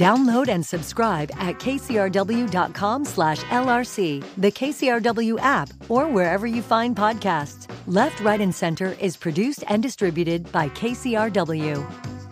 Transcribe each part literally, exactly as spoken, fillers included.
Download and subscribe at kcrw.com slash LRC, the K C R W app, or wherever you find podcasts. Left, Right, and Center is produced and distributed by K C R W.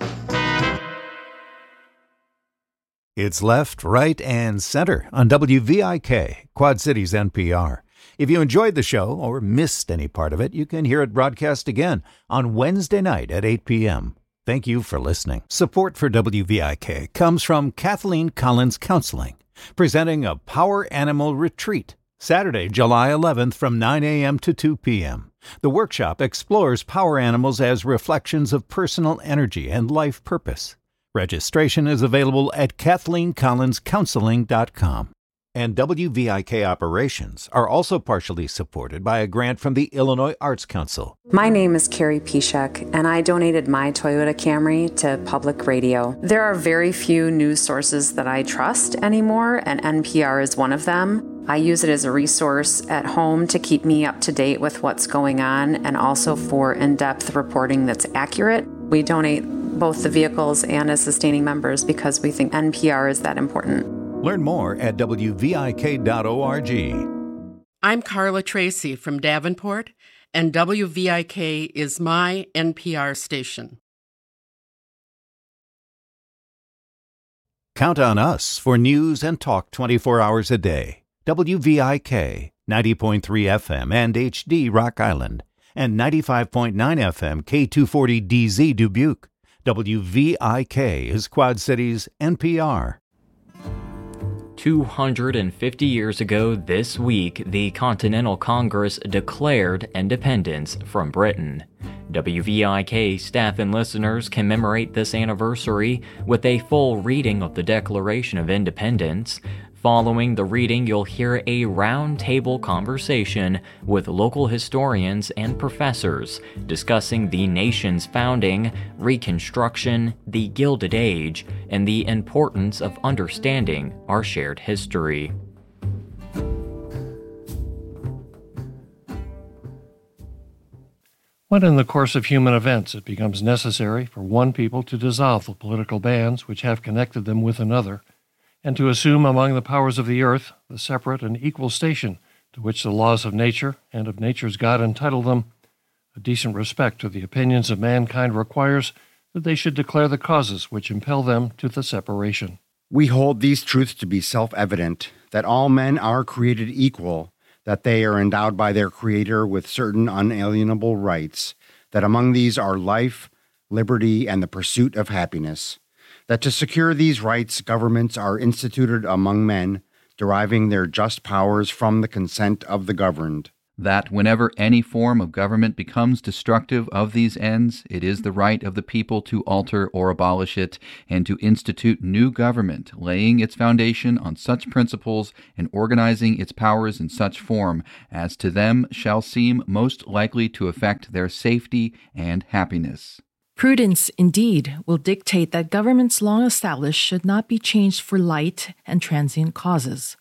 It's Left, Right, and Center on W V I K, Quad Cities N P R. If you enjoyed the show or missed any part of it, you can hear it broadcast again on Wednesday night at eight p.m. Thank you for listening. Support for W V I K comes from Kathleen Collins Counseling, presenting a Power Animal Retreat, Saturday, July eleventh from nine a.m. to two p.m. The workshop explores power animals as reflections of personal energy and life purpose. Registration is available at kathleen collins counseling dot com. And W V I K operations are also partially supported by a grant from the Illinois Arts Council. My name is Carrie Pishek, and I donated my Toyota Camry to public radio. There are very few news sources that I trust anymore, and N P R is one of them. I use it as a resource at home to keep me up to date with what's going on, and also for in-depth reporting that's accurate. We donate both the vehicles and as sustaining members because we think N P R is that important. Learn more at w v i k dot org. I'm Carla Tracy from Davenport, and W V I K is my N P R station. Count on us for news and talk twenty-four hours a day. W V I K, ninety point three F M and H D Rock Island, and ninety-five point nine F M K two forty D Z Dubuque. W V I K is Quad Cities N P R. two hundred fifty years ago this week, the Continental Congress declared independence from Britain. W V I K staff and listeners commemorate this anniversary with a full reading of the Declaration of Independence. Following the reading, you'll hear a round-table conversation with local historians and professors discussing the nation's founding, Reconstruction, the Gilded Age, and the importance of understanding our shared history. When in the course of human events it becomes necessary for one people to dissolve the political bands which have connected them with another, and to assume among the powers of the earth the separate and equal station to which the laws of nature and of nature's God entitle them, a decent respect to the opinions of mankind requires that they should declare the causes which impel them to the separation. We hold these truths to be self-evident, that all men are created equal, that they are endowed by their Creator with certain unalienable rights, that among these are life, liberty, and the pursuit of happiness, that to secure these rights governments are instituted among men, deriving their just powers from the consent of the governed. That whenever any form of government becomes destructive of these ends, it is the right of the people to alter or abolish it, and to institute new government, laying its foundation on such principles and organizing its powers in such form as to them shall seem most likely to affect their safety and happiness. Prudence, indeed, will dictate that governments long established should not be changed for light and transient causes.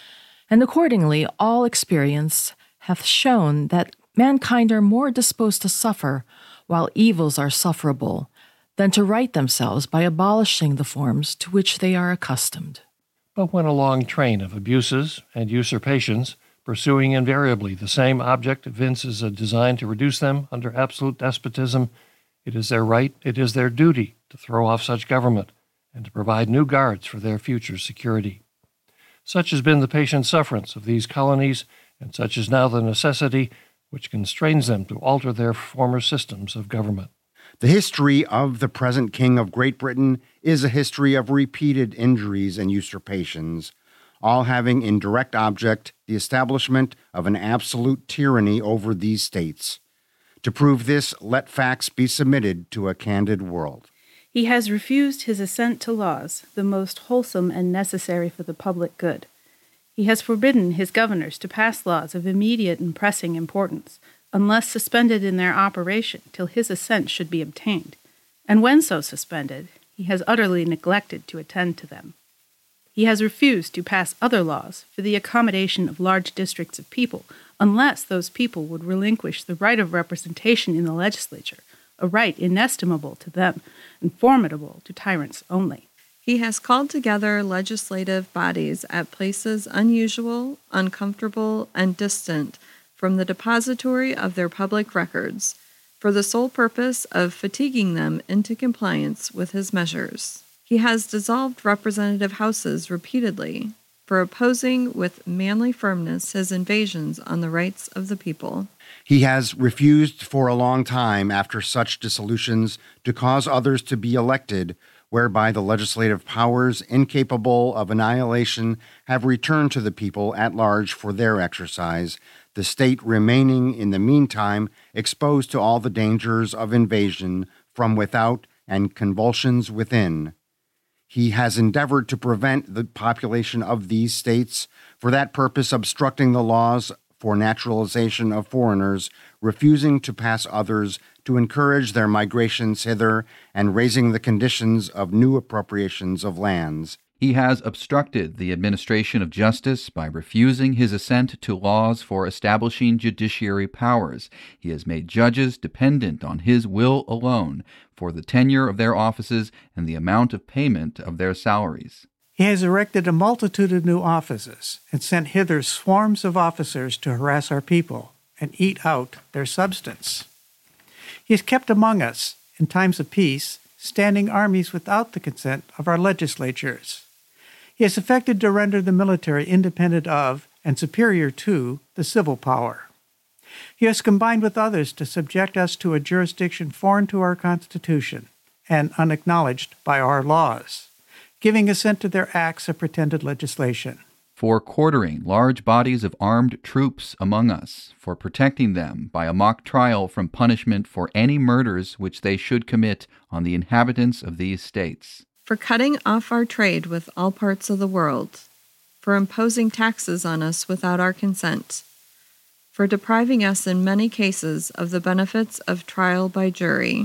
And accordingly, all experience hath shown that mankind are more disposed to suffer, while evils are sufferable, than to right themselves by abolishing the forms to which they are accustomed. But when a long train of abuses and usurpations, pursuing invariably the same object, evinces a design to reduce them under absolute despotism, it is their right, it is their duty to throw off such government and to provide new guards for their future security. Such has been the patient sufferance of these colonies, and such is now the necessity which constrains them to alter their former systems of government. The history of the present King of Great Britain is a history of repeated injuries and usurpations, all having in direct object the establishment of an absolute tyranny over these states. To prove this, let facts be submitted to a candid world. He has refused his assent to laws, the most wholesome and necessary for the public good. He has forbidden his governors to pass laws of immediate and pressing importance, unless suspended in their operation till his assent should be obtained, and when so suspended, he has utterly neglected to attend to them. He has refused to pass other laws for the accommodation of large districts of people, unless those people would relinquish the right of representation in the legislature, a right inestimable to them and formidable to tyrants only. He has called together legislative bodies at places unusual, uncomfortable, and distant from the depository of their public records, for the sole purpose of fatiguing them into compliance with his measures. He has dissolved representative houses repeatedly for opposing with manly firmness his invasions on the rights of the people. He has refused for a long time after such dissolutions to cause others to be elected, whereby the legislative powers, incapable of annihilation, have returned to the people at large for their exercise, the state remaining in the meantime exposed to all the dangers of invasion from without and convulsions within. He has endeavored to prevent the population of these states, for that purpose obstructing the laws for naturalization of foreigners, refusing to pass others to encourage their migrations hither, and raising the conditions of new appropriations of lands. He has obstructed the administration of justice by refusing his assent to laws for establishing judiciary powers. He has made judges dependent on his will alone for the tenure of their offices and the amount of payment of their salaries. He has erected a multitude of new offices and sent hither swarms of officers to harass our people and eat out their substance. He has kept among us, in times of peace, standing armies without the consent of our legislatures. He has effected to render the military independent of and superior to the civil power. He has combined with others to subject us to a jurisdiction foreign to our Constitution and unacknowledged by our laws, giving assent to their acts of pretended legislation. For quartering large bodies of armed troops among us, for protecting them by a mock trial from punishment for any murders which they should commit on the inhabitants of these states. For cutting off our trade with all parts of the world, for imposing taxes on us without our consent, for depriving us in many cases of the benefits of trial by jury,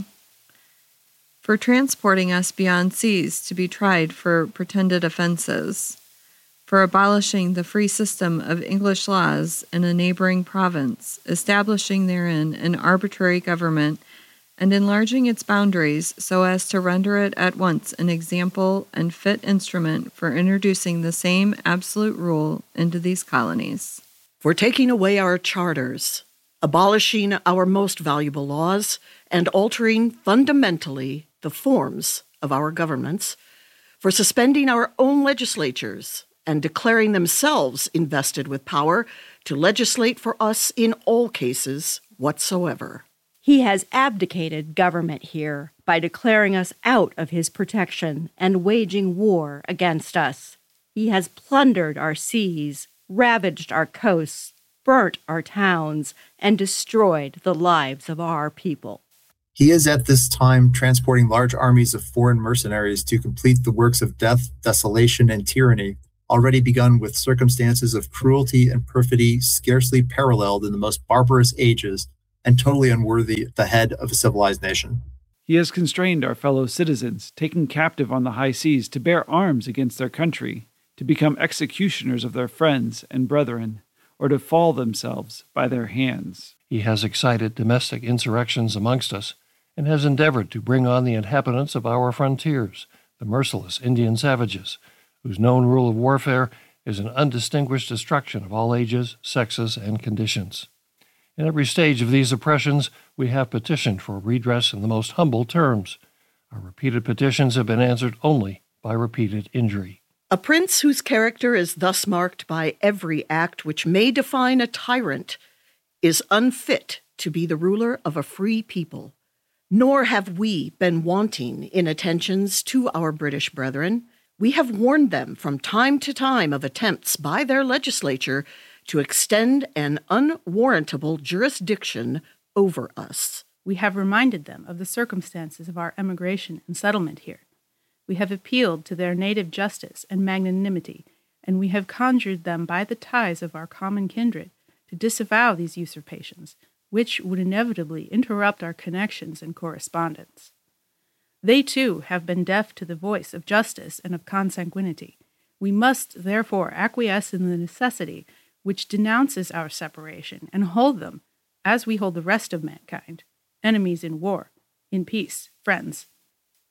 for transporting us beyond seas to be tried for pretended offenses, for abolishing the free system of English laws in a neighboring province, establishing therein an arbitrary government, and enlarging its boundaries so as to render it at once an example and fit instrument for introducing the same absolute rule into these colonies. For taking away our charters, abolishing our most valuable laws, and altering fundamentally the forms of our governments, for suspending our own legislatures and declaring themselves invested with power to legislate for us in all cases whatsoever. He has abdicated government here by declaring us out of his protection and waging war against us. He has plundered our seas, ravaged our coasts, burnt our towns, and destroyed the lives of our people. He is at this time transporting large armies of foreign mercenaries to complete the works of death, desolation, and tyranny, already begun with circumstances of cruelty and perfidy scarcely paralleled in the most barbarous ages, and totally unworthy the head of a civilized nation. He has constrained our fellow citizens, taken captive on the high seas, to bear arms against their country, to become executioners of their friends and brethren, or to fall themselves by their hands. He has excited domestic insurrections amongst us, and has endeavored to bring on the inhabitants of our frontiers, the merciless Indian savages, whose known rule of warfare is an undistinguished destruction of all ages, sexes, and conditions. In every stage of these oppressions, we have petitioned for redress in the most humble terms. Our repeated petitions have been answered only by repeated injury. A prince whose character is thus marked by every act which may define a tyrant is unfit to be the ruler of a free people. Nor have we been wanting in attentions to our British brethren. We have warned them from time to time of attempts by their legislature to extend an unwarrantable jurisdiction over us. We have reminded them of the circumstances of our emigration and settlement here. We have appealed to their native justice and magnanimity, and we have conjured them by the ties of our common kindred to disavow these usurpations, which would inevitably interrupt our connections and correspondence. They, too, have been deaf to the voice of justice and of consanguinity. We must, therefore, acquiesce in the necessity which denounces our separation, and hold them, as we hold the rest of mankind, enemies in war, in peace, friends.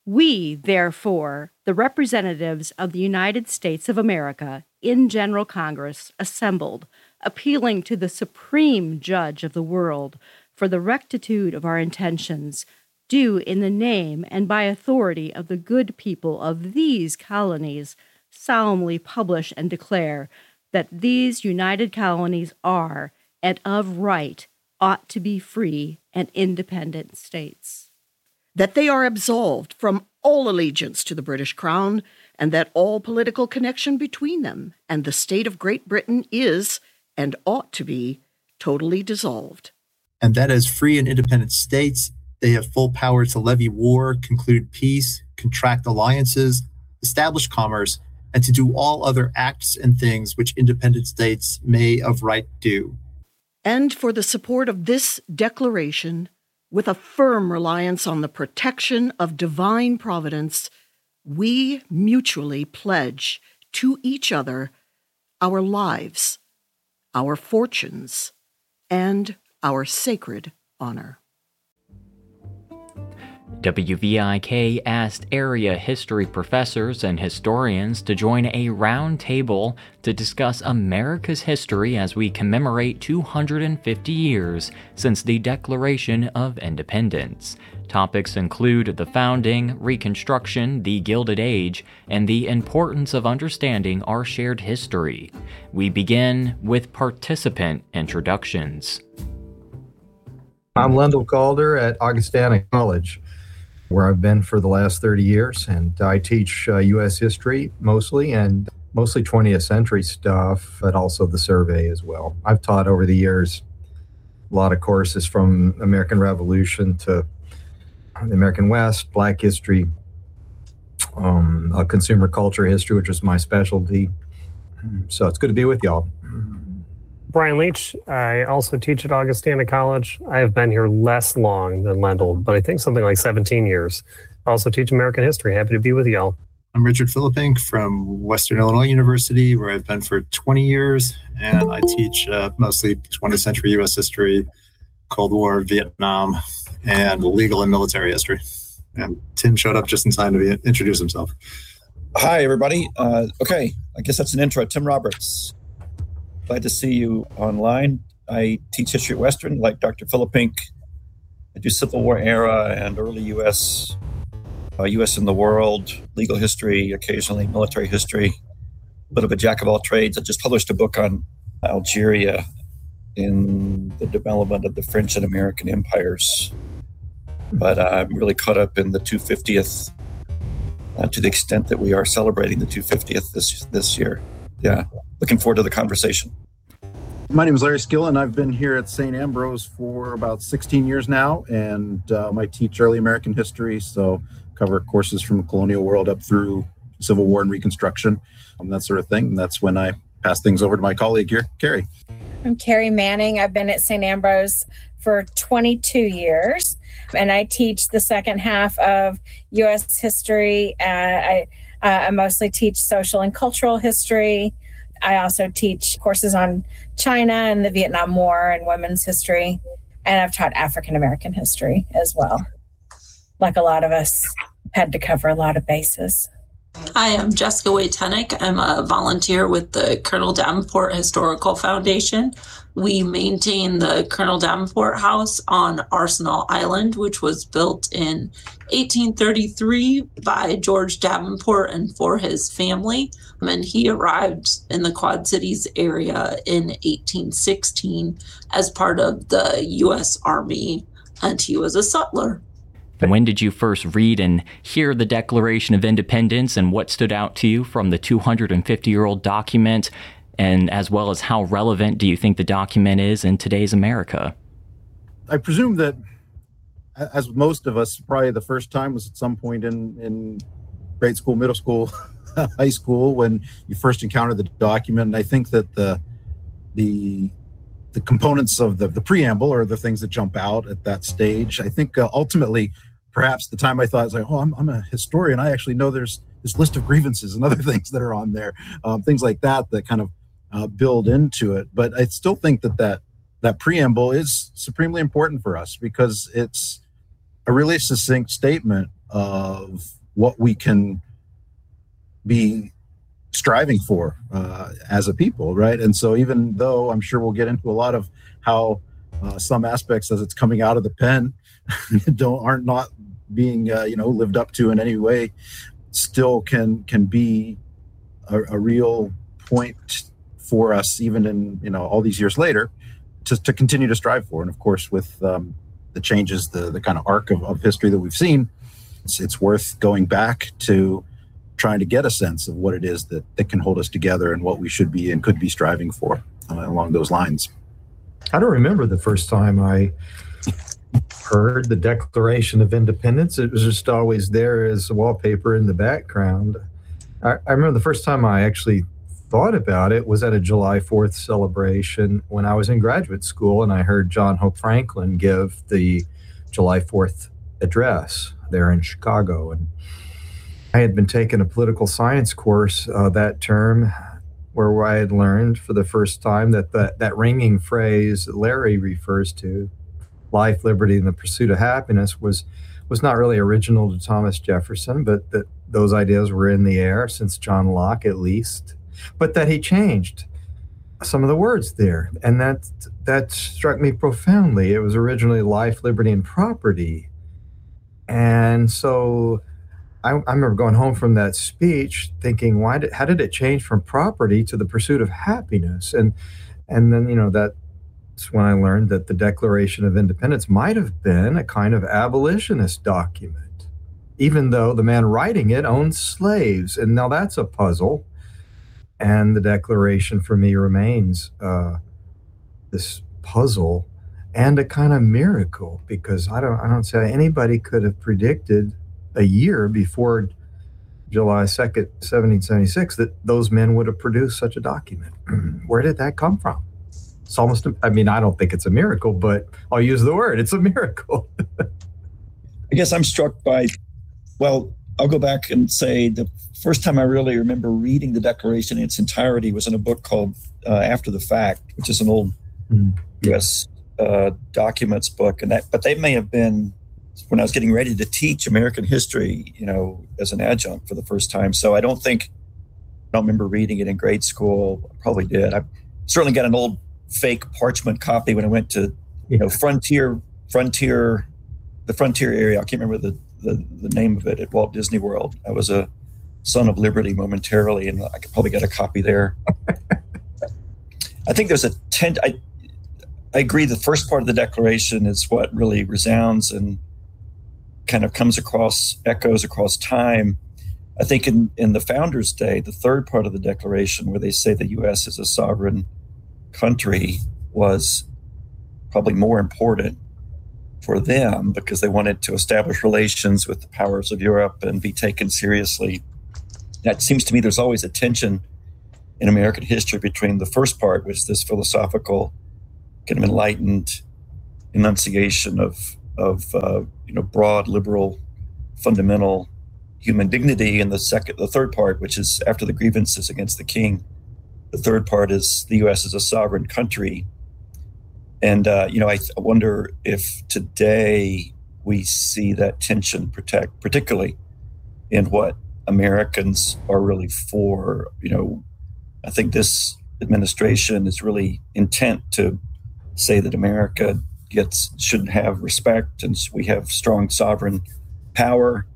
We, therefore, the representatives of the United States of America in General Congress, assembled, appealing to the supreme judge of the world for the rectitude of our intentions, do in the name and by authority of the good people of these colonies solemnly publish and declare that these united colonies are, and of right, ought to be free and independent states. That they are absolved from all allegiance to the British Crown, and that all political connection between them and the state of Great Britain is, and ought to be, totally dissolved. And that as free and independent states, they have full power to levy war, conclude peace, contract alliances, establish commerce, and to do all other acts and things which independent states may of right do. And for the support of this declaration, with a firm reliance on the protection of divine providence, we mutually pledge to each other our lives, our fortunes, and our sacred honor. W V I K asked area history professors and historians to join a round table to discuss America's history as we commemorate two hundred fifty years since the Declaration of Independence. Topics include the founding, Reconstruction, the Gilded Age, and the importance of understanding our shared history. We begin with participant introductions. I'm Lendell Calder at Augustana College, where I've been for the last thirty years, and I teach uh, U S history mostly, and mostly twentieth century stuff, but also the survey as well. I've taught over the years a lot of courses from American Revolution to the American West, Black history, um, uh, consumer culture history, which is my specialty. So it's good to be with y'all. Brian Leach. I also teach at Augustana College. I have been here less long than Lendell, but I think something like seventeen years. I also teach American history. Happy to be with y'all. I'm Richard Philippink from Western Illinois University, where I've been for twenty years, and I teach uh, mostly twentieth century U S history, Cold War, Vietnam, and legal and military history. And Tim showed up just in time to be, introduce himself. Hi, everybody. Uh, okay, I guess that's an intro. Tim Roberts. Glad to see you online. I teach history at Western, like Doctor Philippink. I do Civil War era and early U S, uh, U S in the world, legal history, occasionally military history, a bit of a jack of all trades. I just published a book on Algeria in the development of the French and American empires. But uh, I'm really caught up in the two hundred fiftieth uh, to the extent that we are celebrating the two hundred fiftieth this this year. Yeah, looking forward to the conversation. My name is Larry Skill, and I've been here at Saint Ambrose for about sixteen years now, and um, I teach early American history, so cover courses from the colonial world up through Civil War and Reconstruction, and that sort of thing. And that's when I pass things over to my colleague here, Carrie. I'm Carrie Manning. I've been at Saint Ambrose for twenty-two years, and I teach the second half of U S history. Uh, I Uh, I mostly teach social and cultural history. I also teach courses on China and the Vietnam War and women's history. And I've taught African American history as well. Like a lot of us, had to cover a lot of bases. Hi, I'm Jessica Waytenick. I'm a volunteer with the Colonel Davenport Historical Foundation. We maintain the Colonel Davenport House on Arsenal Island, which was built in eighteen thirty-three by George Davenport and for his family. And he arrived in the Quad Cities area in eighteen sixteen as part of the U S Army, and he was a sutler. When did you first read and hear the Declaration of Independence, and what stood out to you from the two hundred fifty-year-old document, and as well as how relevant do you think the document is in today's America? I presume that, as with most of us, probably the first time was at some point in, in grade school, middle school, high school, when you first encountered the document. And I think that the the the components of the, the preamble are the things that jump out at that stage. I think uh, ultimately, perhaps the time I thought, I was like, oh, I'm, I'm a historian. I actually know there's this list of grievances and other things that are on there, um, things like that, that kind of uh, build into it. But I still think that, that that preamble is supremely important for us because it's a really succinct statement of what we can be striving for uh, as a people, right? And so even though I'm sure we'll get into a lot of how uh, some aspects as it's coming out of the pen don't aren't not being uh, you know lived up to in any way, still can can be a, a real point for us even in you know all these years later to, to continue to strive for. And of course with um, the changes, the the kind of arc of, of history that we've seen, it's, it's worth going back to trying to get a sense of what it is that, that can hold us together and what we should be and could be striving for uh, along those lines. I don't remember the first time I heard the Declaration of Independence. It was just always there as wallpaper in the background. I, I remember the first time I actually thought about it was at a July fourth celebration when I was in graduate school, and I heard John Hope Franklin give the July fourth address there in Chicago. And I had been taking a political science course uh, that term where I had learned for the first time that that, that ringing phrase that Larry refers to, life, liberty, and the pursuit of happiness, was was not really original to Thomas Jefferson, but that those ideas were in the air since John Locke at least, but that he changed some of the words there. And that that struck me profoundly. It was originally life, liberty, and property. And so I, I remember going home from that speech thinking, why did, how did it change from property to the pursuit of happiness? And and then, you know, that's when I learned that the Declaration of Independence might have been a kind of abolitionist document, even though the man writing it owned slaves. And now that's a puzzle. And the Declaration for me remains uh, this puzzle and a kind of miracle, because I don't I don't say anybody could have predicted a year before July second, seventeen seventy-six, that those men would have produced such a document. Where did that come from? It's almost, I mean, I don't think it's a miracle, but I'll use the word, it's a miracle. I guess I'm struck by, well, I'll go back and say the first time I really remember reading the Declaration in its entirety was in a book called uh, After the Fact, which is an old mm. U S uh, documents book. And that, but they may have been when I was getting ready to teach American history, you know, as an adjunct for the first time. So I don't think, I don't remember reading it in grade school. I probably did. I certainly got an old fake parchment copy when I went to, you know, Frontier, Frontier, the Frontier area. I can't remember the, the, the name of it at Walt Disney World. I was a son of liberty momentarily, and I could probably get a copy there. I think there's a tent. I, I agree. The first part of the Declaration is what really resounds and kind of comes across, echoes across time. I think in, in the Founders' Day, the third part of the Declaration, where they say the U S is a sovereign country, was probably more important for them because they wanted to establish relations with the powers of Europe and be taken seriously. That seems to me there's always a tension in American history between the first part, which is this philosophical, kind of enlightened enunciation of of uh, you know broad liberal fundamental human dignity, and the second the third part, which is after the grievances against the king, the third part is the U S is a sovereign country. And uh, you know I, th- I wonder if today we see that tension protect particularly in what Americans are really for. You know I think this administration is really intent to say that America gets should have respect and we have strong sovereign power.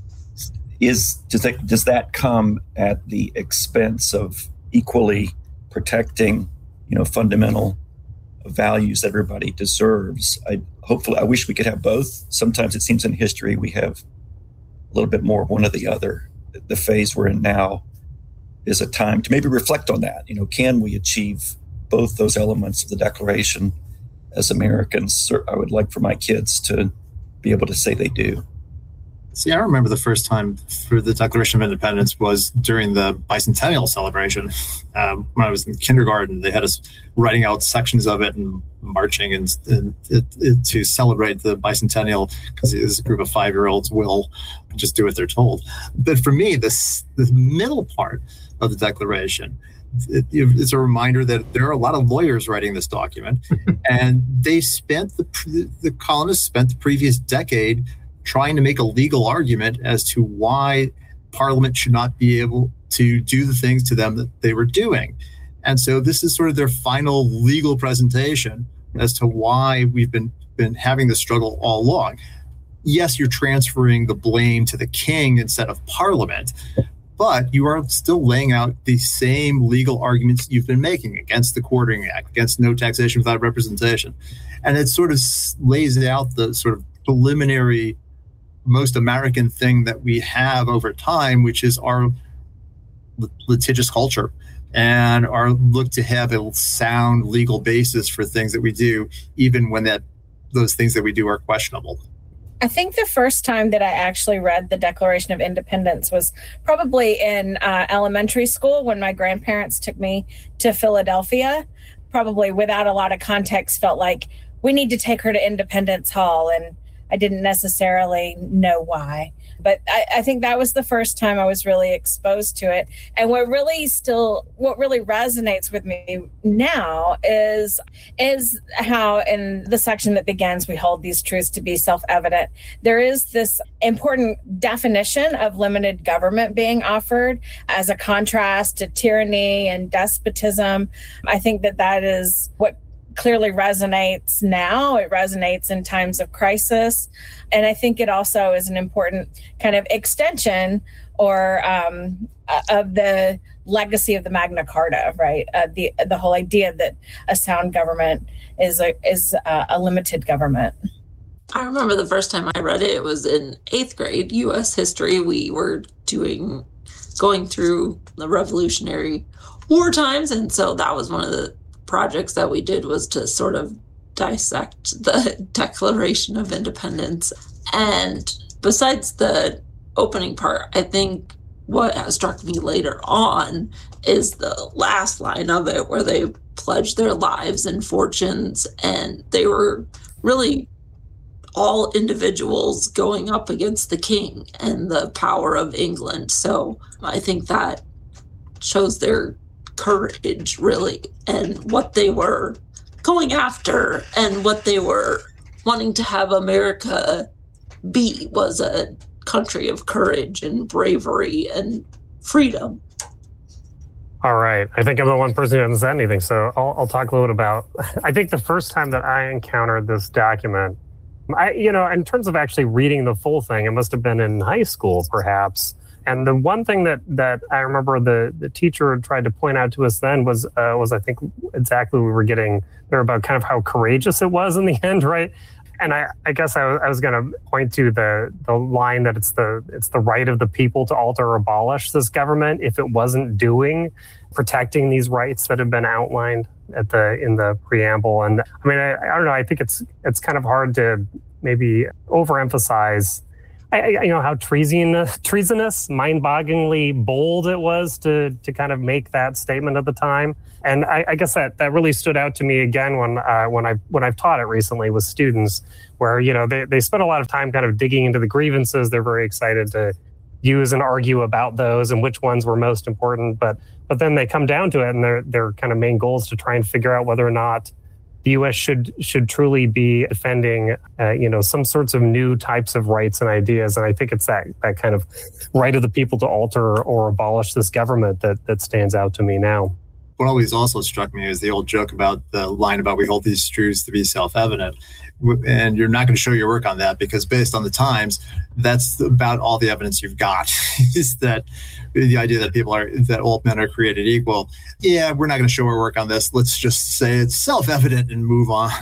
Is does that does that come at the expense of equally protecting, you know, fundamental values that everybody deserves? I hopefully I wish we could have both. Sometimes it seems in history we have a little bit more of one or the other. The phase we're in now is a time to maybe reflect on that. You know, can we achieve both those elements of the Declaration as Americans? I would like for my kids to be able to say they do. See, I remember the first time for the Declaration of Independence was during the bicentennial celebration. Um, when I was in kindergarten, they had us writing out sections of it and marching and, and it, it, to celebrate the bicentennial, because this group of five-year-olds will just do what they're told. But for me, this the middle part of the Declaration, It, it's a reminder that there are a lot of lawyers writing this document, and they spent the the colonists spent the previous decade trying to make a legal argument as to why Parliament should not be able to do the things to them that they were doing. And so this is sort of their final legal presentation as to why we've been, been having this struggle all along. Yes, you're transferring the blame to the king instead of Parliament, but you are still laying out the same legal arguments you've been making against the Quartering Act, against no taxation without representation. And it sort of lays out the sort of preliminary, most American thing that we have over time, which is our litigious culture and our look to have a sound legal basis for things that we do, even when that those things that we do are questionable. I think the first time that I actually read the Declaration of Independence was probably in uh, elementary school when my grandparents took me to Philadelphia, probably without a lot of context, felt like we need to take her to Independence Hall. And I didn't necessarily know why. But I, I think that was the first time I was really exposed to it. And what really still, what really resonates with me now is, is how in the section that begins, we hold these truths to be self-evident. There is this important definition of limited government being offered as a contrast to tyranny and despotism. I think that that is what clearly resonates now. It resonates in times of crisis. And I think it also is an important kind of extension or um, of the legacy of the Magna Carta, right? Uh, the the whole idea that a sound government is a, is a, a limited government. I remember the first time I read it, it was in eighth grade, U S history. We were doing, going through the Revolutionary War times. And so that was one of the projects that we did, was to sort of dissect the Declaration of Independence. And besides the opening part, I think what has struck me later on is the last line of it, where they pledged their lives and fortunes, and they were really all individuals going up against the king and the power of England. So I think that shows their courage, really, and what they were going after and what they were wanting to have America be was a country of courage and bravery and freedom. All right. I think I'm the one person who hasn't said anything, so I'll, I'll talk a little bit about, I think the first time that I encountered this document, I, you know, in terms of actually reading the full thing, it must have been in high school, perhaps. And the one thing that, that I remember the, the teacher tried to point out to us then was, uh, was I think exactly we were getting there about kind of how courageous it was in the end, right? And I, I guess I was, I was going to point to the, the line that it's the it's the right of the people to alter or abolish this government if it wasn't doing, protecting these rights that have been outlined at the in the preamble. And I mean, I, I don't know. I think it's it's kind of hard to maybe overemphasize, I, I, you know, how treasonous, treasonous, mind-bogglingly bold it was to to kind of make that statement at the time. And I, I guess that, that really stood out to me again when uh, when I when I've taught it recently with students, where you know they, they spend a lot of time kind of digging into the grievances. They're very excited to use and argue about those and which ones were most important. But but then they come down to it, and their their kind of main goal is to try and figure out whether or not the U S should should truly be defending uh, you know some sorts of new types of rights and ideas. And I think it's that that kind of right of the people to alter or abolish this government that that stands out to me now. What always also struck me is the old joke about the line about we hold these truths to be self-evident. And you're not going to show your work on that because based on the times, that's about all the evidence you've got is that the idea that people are, that all men are created equal. Yeah, we're not going to show our work on this. Let's just say it's self-evident and move on.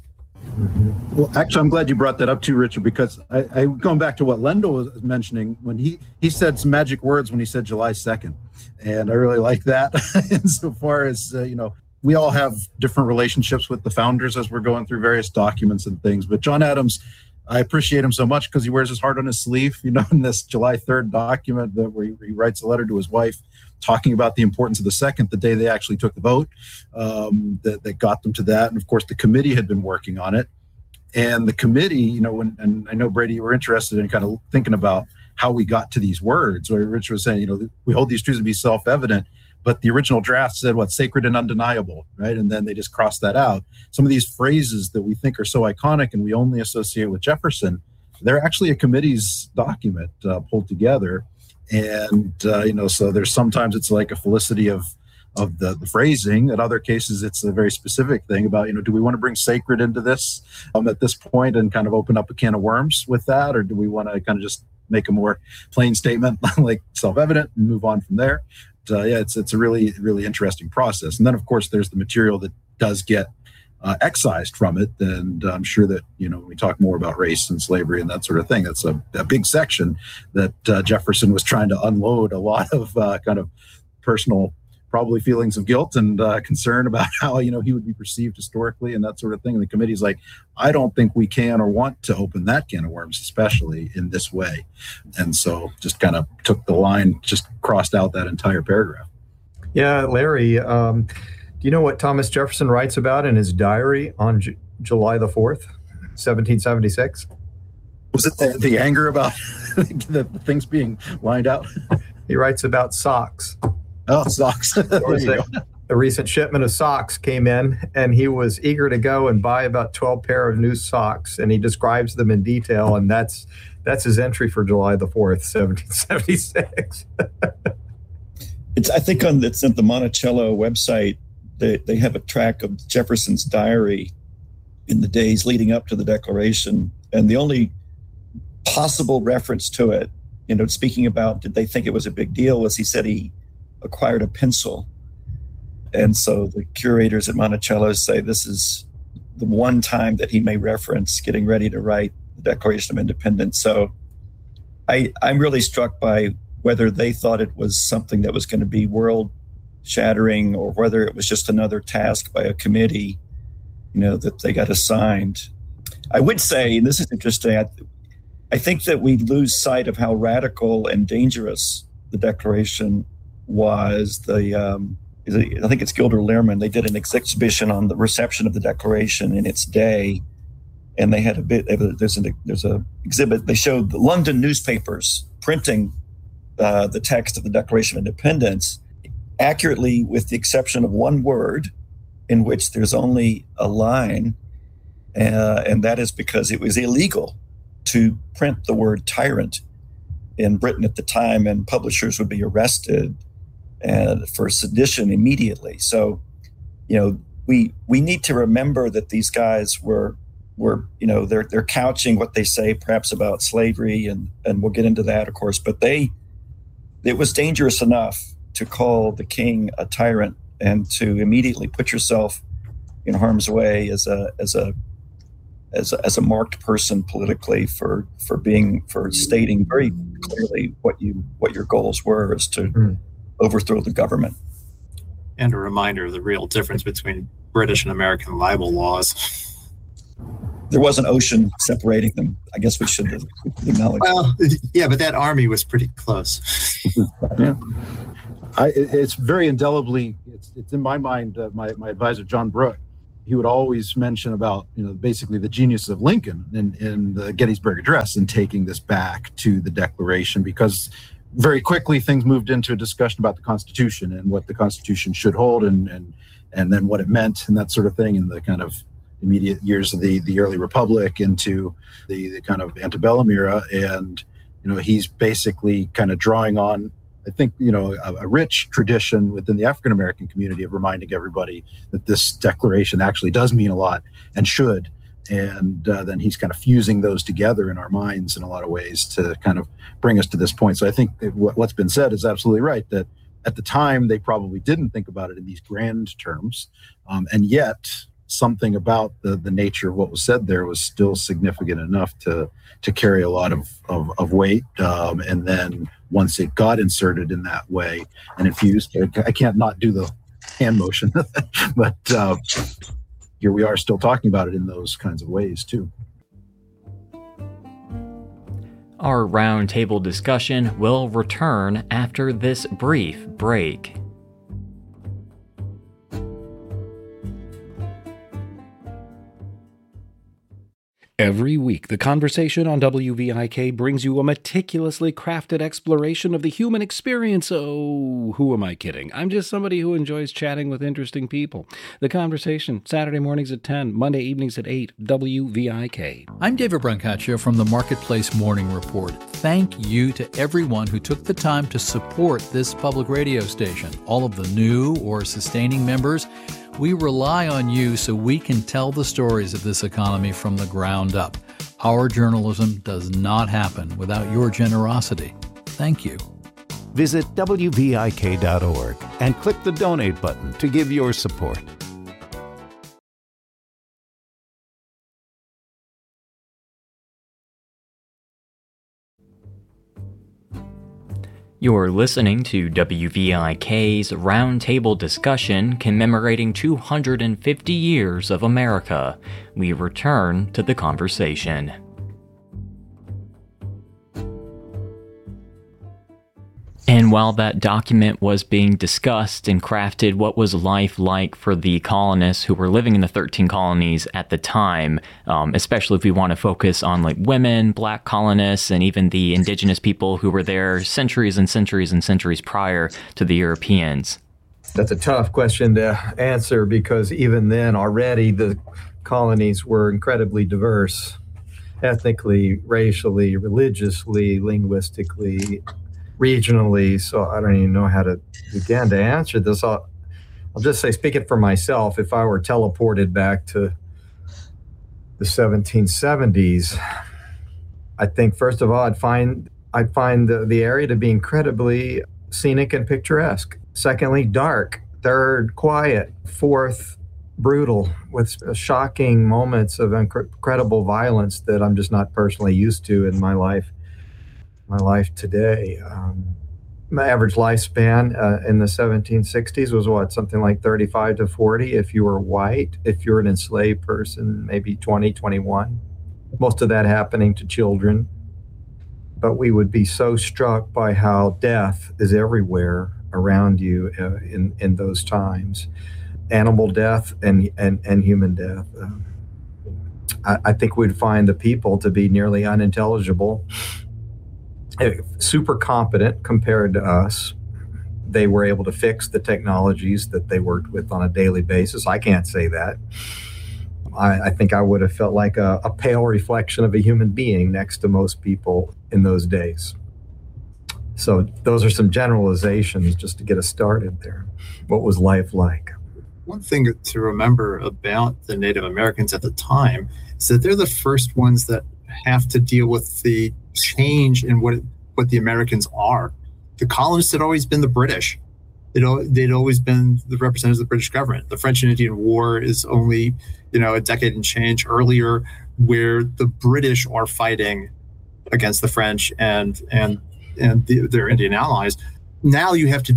Well, actually, I'm glad you brought that up too, Richard, because I, I going back to what Lendl was mentioning when he, he said some magic words when he said July second. And I really like that insofar as, uh, you know, we all have different relationships with the founders as we're going through various documents and things. But John Adams, I appreciate him so much because he wears his heart on his sleeve, you know, in this July third document that where he, he writes a letter to his wife talking about the importance of the second, the day they actually took the vote, um, that, that got them to that. And of course, the committee had been working on it. And the committee, you know, when, and I know, Brady, you were interested in kind of thinking about how we got to these words, where Rich was saying, you know, we hold these truths to be self-evident, but the original draft said what, sacred and undeniable, right? And then they just crossed that out. Some of these phrases that we think are so iconic and we only associate with Jefferson, They're actually a committee's document uh, pulled together. And, uh, you know, so there's sometimes it's like a felicity of of the, the phrasing. In other cases, it's a very specific thing about, you know, do we want to bring sacred into this um, at this point and kind of open up a can of worms with that? Or do we want to kind of just make a more plain statement like self-evident and move on from there? But, uh, yeah, it's it's a really, really interesting process. And then, of course, there's the material that does get uh, excised from it. And I'm sure that, you know, when we talk more about race and slavery and that sort of thing, that's a, a big section that uh, Jefferson was trying to unload a lot of uh, kind of personal probably feelings of guilt and uh, concern about how, you know, he would be perceived historically and that sort of thing. And the committee's like, I don't think we can or want to open that can of worms, especially in this way. And so just kind of took the line, just crossed out that entire paragraph. Yeah, Larry, um, do you know what Thomas Jefferson writes about in his diary on J- July the fourth, seventeen seventy-six? Was it the, the anger about the things being lined out? He writes about socks. Oh, socks. There you go. A recent shipment of socks came in, and he was eager to go and buy about twelve pair of new socks, and he describes them in detail, and that's that's his entry for July the fourth, seventeen seventy-six. It's, I think on it's at the Monticello website, they, they have a track of Jefferson's diary in the days leading up to the Declaration, and the only possible reference to it, you know, speaking about did they think it was a big deal, was he said he acquired a pencil. And so the curators at Monticello say this is the one time that he may reference getting ready to write the Declaration of Independence. So I, I'm really struck by whether they thought it was something that was going to be world shattering or whether it was just another task by a committee, you know, that they got assigned. I would say, and this is interesting, I, I think that we lose sight of how radical and dangerous the Declaration was. The um, I think it's Gilder Lehrman. They did an exhibition on the reception of the Declaration in its day, and they had a bit. There's an there's a exhibit. They showed the London newspapers printing uh, the text of the Declaration of Independence accurately, with the exception of one word, in which there's only a line, uh, and that is because it was illegal to print the word tyrant in Britain at the time, and publishers would be arrested and for sedition immediately. So, you know, we we need to remember that these guys were were you know they're they're couching what they say perhaps about slavery, and and we'll get into that, of course. But they it was dangerous enough to call the king a tyrant and to immediately put yourself in harm's way as a as a as a, as a marked person politically for for being for stating very clearly what you what your goals were, is to mm. overthrow the government. And a reminder of the real difference between British and American libel laws. There was an ocean separating them. I guess we should acknowledge. Well, yeah, but that army was pretty close. Yeah. I, it's very indelibly, it's, it's in my mind, uh, my, my advisor, John Brooke, he would always mention about, you know, basically the genius of Lincoln in, in the Gettysburg Address and taking this back to the Declaration, because very quickly things moved into a discussion about the Constitution and what the Constitution should hold, and and and then what it meant and that sort of thing in the kind of immediate years of the, the early Republic into the, the kind of antebellum era. And, you know, he's basically kind of drawing on, I think, you know, a, a rich tradition within the African-American community of reminding everybody that this declaration actually does mean a lot and should. And uh, then he's kind of fusing those together in our minds in a lot of ways to kind of bring us to this point. So I think what, what's been said is absolutely right, that at the time they probably didn't think about it in these grand terms. Um, and yet something about the, the nature of what was said there was still significant enough to to carry a lot of, of, of weight. Um, and then once it got inserted in that way and infused, I can't not do the hand motion, but uh, here we are still talking about it in those kinds of ways too. Our roundtable discussion will return after this brief break. Every week, The Conversation on W V I K brings you a meticulously crafted exploration of the human experience. Oh, who am I kidding? I'm just somebody who enjoys chatting with interesting people. The Conversation, Saturday mornings at ten, Monday evenings at eight, W V I K. I'm David Brancaccio from the Marketplace Morning Report. Thank you to everyone who took the time to support this public radio station. All of the new or sustaining members, we rely on you so we can tell the stories of this economy from the ground up. Our journalism does not happen without your generosity. Thank you. Visit W V I K dot org and click the donate button to give your support. You're listening to W V I K's Roundtable Discussion commemorating two hundred fifty years of America. We return to the conversation. And while that document was being discussed and crafted, what was life like for the colonists who were living in the thirteen colonies at the time, um, especially if we want to focus on like women, black colonists, and even the indigenous people who were there centuries and centuries and centuries prior to the Europeans? That's a tough question to answer because even then already the colonies were incredibly diverse, ethnically, racially, religiously, linguistically, regionally, so I don't even know how to begin to answer this. I'll, I'll just say, speaking for myself, if I were teleported back to the seventeen seventies, I think first of all, I'd find I'd find the, the area to be incredibly scenic and picturesque. Secondly, dark. Third, quiet. Fourth, brutal, with shocking moments of incredible violence that I'm just not personally used to in my life. My life today. Um, my average lifespan uh, in the seventeen sixties was what, something like thirty-five to forty if you were white. If you're an enslaved person, maybe twenty, twenty-one. Most of that happening to children. But we would be so struck by how death is everywhere around you uh, in, in those times. Animal death and, and, and human death. Um, I, I think we'd find the people to be nearly unintelligible. Super competent compared to us. They were able to fix the technologies that they worked with on a daily basis. I can't say that. I, I think I would have felt like a, a pale reflection of a human being next to most people in those days. So those are some generalizations just to get us started there. What was life like? One thing to remember about the Native Americans at the time is that they're the first ones that have to deal with the change in what what the Americans are. The colonists had always been the British. They'd, they'd always been the representatives of the British government. The French and Indian War is only, you know, a decade and change earlier, where the British are fighting against the French and and and the, their Indian allies. Now you have to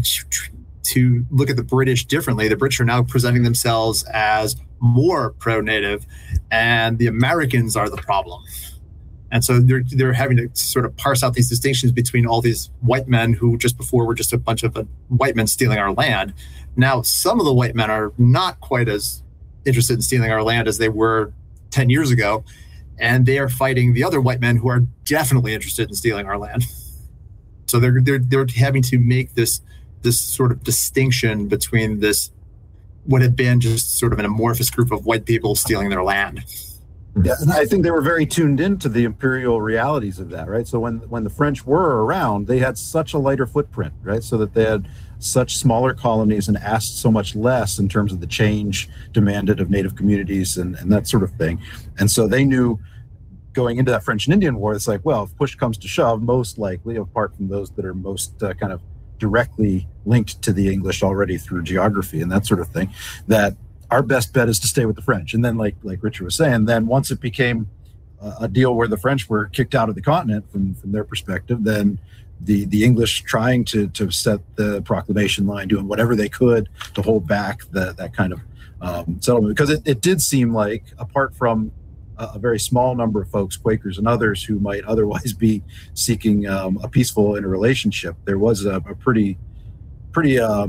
to look at the British differently. The British are now presenting themselves as more pro-native, and the Americans are the problem. And so they're they're having to sort of parse out these distinctions between all these white men who just before were just a bunch of uh, white men stealing our land. Now, some of the white men are not quite as interested in stealing our land as they were ten years ago. And they are fighting the other white men who are definitely interested in stealing our land. So they're they're they're having to make this this sort of distinction between this what had been just sort of an amorphous group of white people stealing their land. Yeah, and I think they were very tuned into the imperial realities of that, right? So when when the French were around, they had such a lighter footprint, right? So that they had such smaller colonies and asked so much less in terms of the change demanded of native communities and, and that sort of thing. And so they knew going into that French and Indian War, it's like, well, if push comes to shove, most likely, apart from those that are most uh, kind of directly linked to the English already through geography and that sort of thing, that our best bet is to stay with the French. And then, like like Richard was saying, then once it became a deal where the French were kicked out of the continent from, from their perspective, then the, the English trying to to set the proclamation line, doing whatever they could to hold back the, that kind of um, settlement. Because it, it did seem like, apart from a, a very small number of folks, Quakers and others, who might otherwise be seeking um, a peaceful interrelationship, there was a, a pretty, pretty um,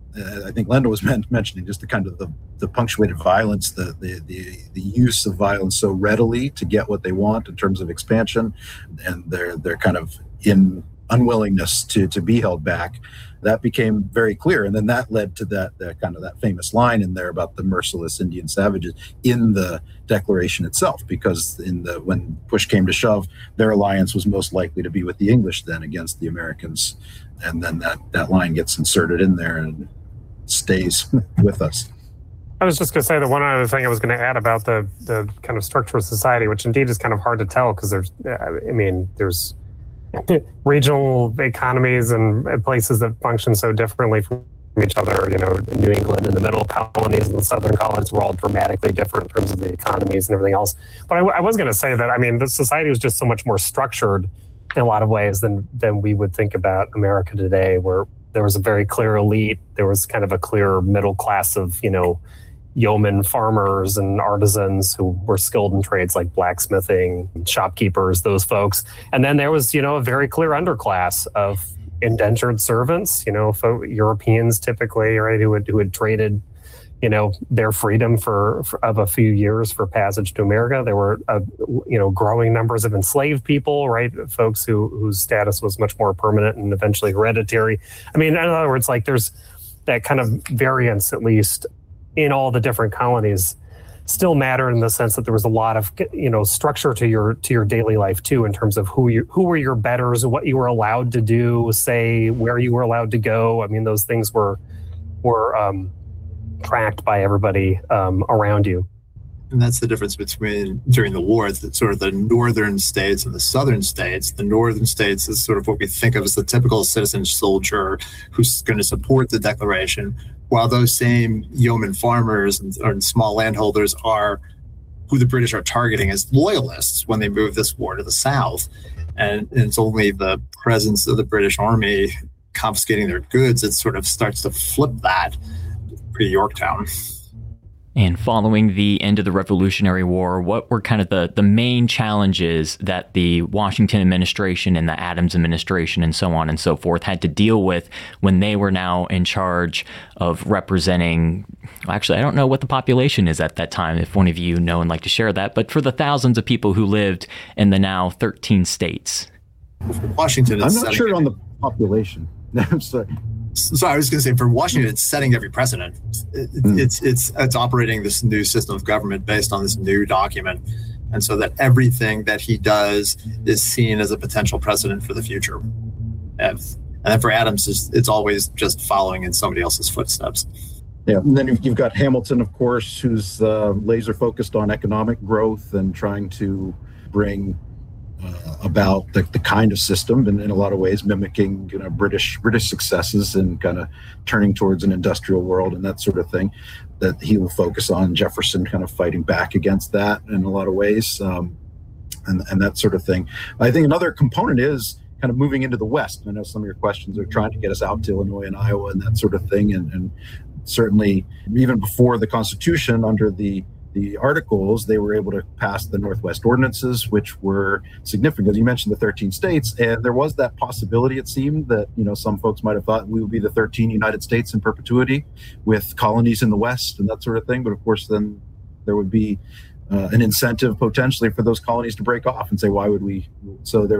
uh, I think Lenda was men- mentioning just the kind of the, the punctuated violence, the, the the the use of violence so readily to get what they want in terms of expansion, and their their kind of in unwillingness to to be held back. That became very clear, and then that led to that, that kind of that famous line in there about the merciless Indian savages in the Declaration itself, because in the when push came to shove, their alliance was most likely to be with the English then against the Americans, and then that that line gets inserted in there and stays with us. I was just going to say the one other thing I was going to add about the the kind of structure of society, which indeed is kind of hard to tell because there's, I mean, there's regional economies and places that function so differently from each other. You know, New England and the middle colonies and the southern colonies were all dramatically different in terms of the economies and everything else. But I, I was going to say that, I mean, the society was just so much more structured in a lot of ways than than we would think about America today, where there was a very clear elite. There was kind of a clear middle class of, you know, yeoman farmers and artisans who were skilled in trades like blacksmithing, shopkeepers, those folks. And then there was, you know, a very clear underclass of indentured servants, you know, folk, Europeans typically, right, who had, who had traded, you know, their freedom for, for of a few years for passage to America. There were, uh, you know, growing numbers of enslaved people, right, folks who whose status was much more permanent and eventually hereditary. I mean, in other words, like there's that kind of variance, at least, in all the different colonies still matter in the sense that there was a lot of, you know, structure to your to your daily life too, in terms of who you who were your betters, what you were allowed to do, say where you were allowed to go. I mean, those things were were um, tracked by everybody um, around you. And that's the difference between during the war, the, sort of the northern states and the southern states. The northern states is sort of what we think of as the typical citizen soldier who's going to support the Declaration, while those same yeoman farmers and, and small landholders are who the British are targeting as loyalists when they move this war to the south. And, and it's only the presence of the British Army confiscating their goods that sort of starts to flip that pre-Yorktown. And following the end of the Revolutionary War, what were kind of the, the main challenges that the Washington administration and the Adams administration and so on and so forth had to deal with when they were now in charge of representing, well, actually, I don't know what the population is at that time, if one of you know and like to share that, but for the thousands of people who lived in the now thirteen states? Washington is I'm not sure on the population. I'm sorry. So I was going to say, for Washington, it's setting every precedent. It, mm. It's it's it's operating this new system of government based on this new document, and so that everything that he does is seen as a potential precedent for the future. And, and then for Adams, it's, it's always just following in somebody else's footsteps. Yeah, and then you've, you've got Hamilton, of course, who's uh, laser focused on economic growth and trying to bring Uh, about the, the kind of system, and in a lot of ways mimicking, you know, British British successes and kind of turning towards an industrial world and that sort of thing, that he will focus on. Jefferson kind of fighting back against that in a lot of ways, um, and, and that sort of thing. I think another component is kind of moving into the West. I know some of your questions are trying to get us out to Illinois and Iowa and that sort of thing, and, and certainly even before the Constitution, under the the articles, they were able to pass the Northwest Ordinances, which were significant. You mentioned the thirteen states, and there was that possibility, it seemed, that, you know, some folks might have thought we would be the thirteen United States in perpetuity with colonies in the West and that sort of thing. But of course, then there would be uh, an incentive potentially for those colonies to break off and say, why would we? So there